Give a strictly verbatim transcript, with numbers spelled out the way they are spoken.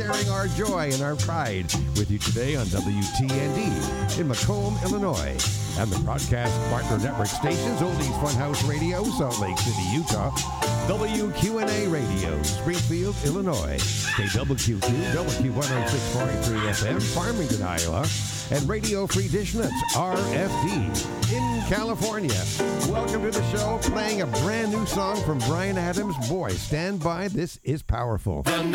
sharing our joy and our pride with you today on W T N D in Macomb, Illinois. And the broadcast partner network stations, Oldies Funhouse Radio, Salt Lake City, Utah, W Q N A Radio, Springfield, Illinois, K W Q two, W Q one oh six point three F M, Farmington, Iowa, and Radio Free Dish Nuts, R F D, in California. Welcome to the show, playing a brand new song from Bryan Adams. Boy, stand by, this is powerful.